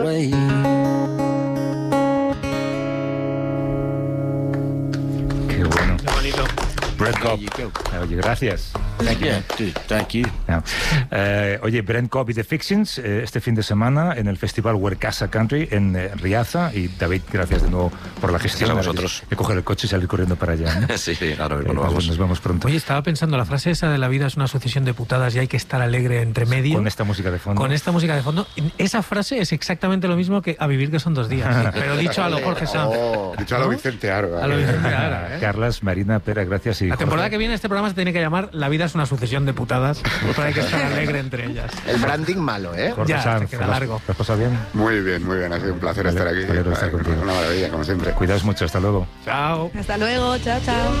Qué bueno. Qué bonito. Brent Cobb. Oye, gracias. Thank you. No. Oye, Brent Cobb y The Fictions este fin de semana en el festival Werkasa Country en Riaza. Y David, gracias de nuevo por la gestión. Gracias a vosotros. De coger el coche y salir corriendo para allá, ¿no? Sí, claro, vamos. Nos vemos pronto. Oye, estaba pensando, la frase esa de la vida es una sucesión de putadas y hay que estar alegre entre medio. Con esta música de fondo. Con esta música de fondo. Esa frase es exactamente lo mismo que a vivir que son 2 días. Pero dicho a lo Jorge Sanz. Dicho a lo Vicente Aro. A lo Vicente Ara, ¿eh? Carlas, Marina, Pera, gracias. Y La temporada Jorge. que viene este programa se tiene que llamar La vida es una sucesión de putadas, pero hay que estar alegre entre ellas. El branding malo, ¿eh? Jorge Ya, Sanz, te queda largo. ¿Te has pasado bien? Muy bien. Ha sido un placer estar aquí. Vale, estar contigo. Una maravilla, como siempre. Cuidaos mucho, hasta luego. Chao. Hasta luego, chao, chao.